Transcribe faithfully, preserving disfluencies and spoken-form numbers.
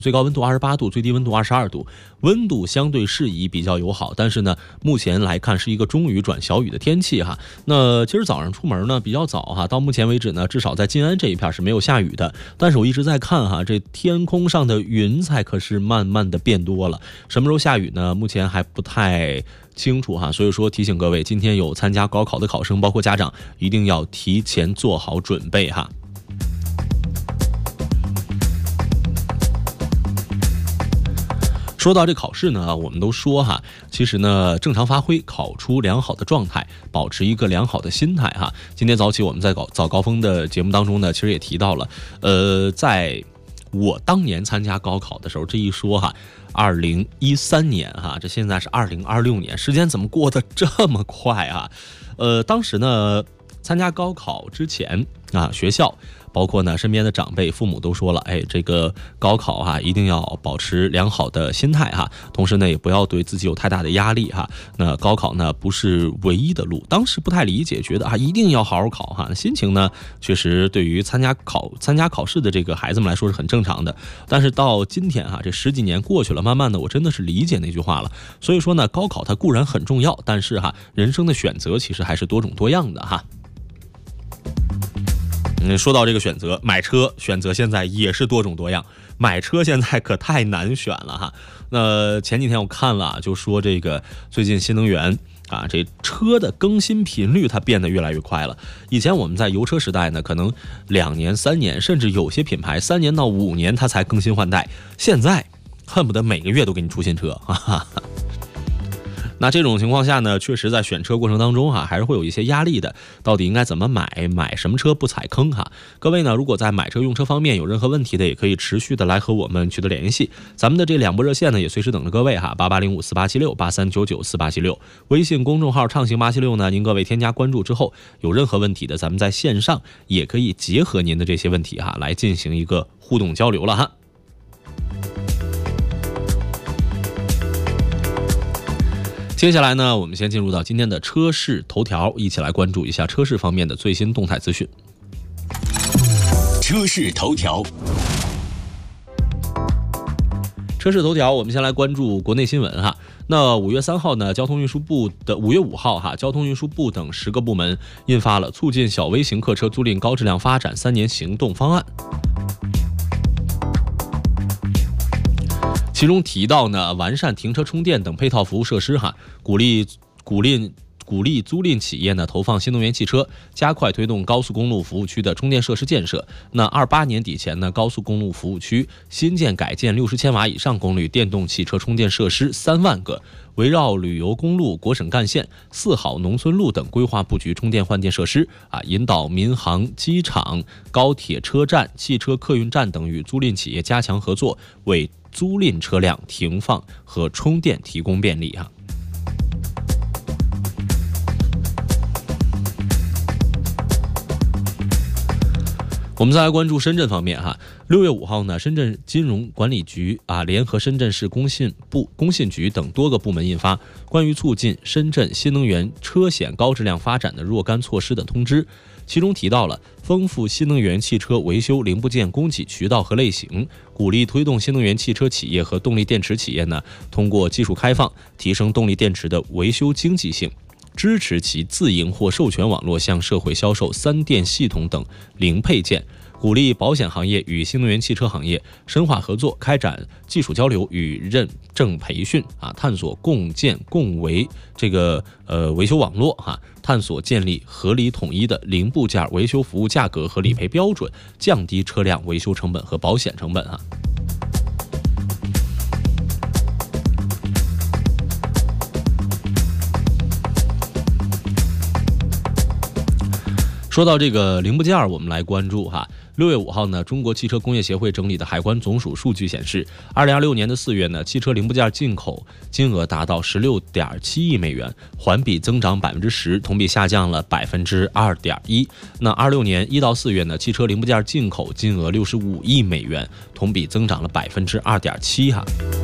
最高温度二十八度，最低温度二十二度，温度相对适宜，比较友好。但是呢，目前来看是一个中雨转小雨的天气哈。那今儿早上出门呢比较早哈，到目前为止呢，至少在晋安这一片是没有下雨的。但是我一直在看哈，这天空上的云彩可是慢慢的变多了。什么时候下雨呢？目前还不太清楚哈。所以说提醒各位，今天有参加高考的考生，包括家长，一定要提前做好准备哈。说到这考试呢，我们都说哈，其实呢，正常发挥，考出良好的状态，保持一个良好的心态哈。今天早起我们在搞早高峰的节目当中呢，其实也提到了，呃，在我当年参加高考的时候，这一说哈，二零一三年哈，这现在是二零二六年，时间怎么过得这么快啊？呃，当时呢，参加高考之前啊，学校。包括呢，身边的长辈、父母都说了，哎，这个高考哈、啊，一定要保持良好的心态哈，同时呢，也不要对自己有太大的压力哈。那高考呢，不是唯一的路。当时不太理解，觉得啊，一定要好好考哈。心情呢，确实对于参加考参加考试的这个孩子们来说是很正常的。但是到今天哈，这十几年过去了，慢慢的，我真的是理解那句话了。所以说呢，高考它固然很重要，但是哈，人生的选择其实还是多种多样的哈。嗯，说到这个选择，买车选择现在也是多种多样，买车现在可太难选了哈。那前几天我看了，就说这个最近新能源啊，这车的更新频率它变得越来越快了。以前我们在油车时代呢，可能两年、三年，甚至有些品牌三年到五年它才更新换代，现在恨不得每个月都给你出新车，哈哈。那这种情况下呢，确实在选车过程当中哈、啊，还是会有一些压力的。到底应该怎么买，买什么车不踩坑哈？各位呢，如果在买车用车方面有任何问题的，也可以持续的来和我们取得联系。咱们的这两部热线呢，也随时等着各位哈，八八零五四八七六八三九九四八七六，微信公众号畅行八七六呢，您各位添加关注之后，有任何问题的，咱们在线上也可以结合您的这些问题哈，来进行一个互动交流了哈。接下来呢，我们先进入到今天的车市头条，一起来关注一下车市方面的最新动态资讯。 车市头条， 车市头条，我们先来关注国内新闻哈。那五月三号呢，交通运输部的五月五号哈，交通运输部等十个部门印发了促进小微型客车租赁高质量发展三年行动方案。其中提到呢，完善停车充电等配套服务设施哈，鼓励鼓励鼓励租赁企业呢投放新能源汽车，加快推动高速公路服务区的充电设施建设。那二八年底前呢，高速公路服务区新建改建六十千瓦以上功率电动汽车充电设施三万个，围绕旅游公路、国省干线、四好农村路等规划布局充电换电设施啊，引导民航、机场、高铁车站、汽车客运站等与租赁企业加强合作，为租赁车辆停放和充电提供便利哈。我们再来关注深圳方面哈，六月五号呢，深圳金融管理局啊联合深圳市工信部、工信局等多个部门印发关于促进深圳新能源车险高质量发展的若干措施的通知。其中提到了丰富新能源汽车维修零部件供给渠道和类型，鼓励推动新能源汽车企业和动力电池企业呢，通过技术开放提升动力电池的维修经济性，支持其自营或授权网络向社会销售三电系统等零配件，鼓励保险行业与新能源汽车行业深化合作，开展技术交流与认证培训啊，探索共建共维这个呃维修网络哈、啊，探索建立合理统一的零部件维修服务价格和理赔标准，降低车辆维修成本和保险成本啊。说到这个零部件，我们来关注哈。六月五号呢，中国汽车工业协会整理的海关总署数据显示，二零二六年的四月呢，汽车零部件进口金额达到十六点七亿美元，环比增长百分之十，同比下降了百分之二点一。那二六年一到四月呢，汽车零部件进口金额六十五亿美元，同比增长了百分之二点七哈。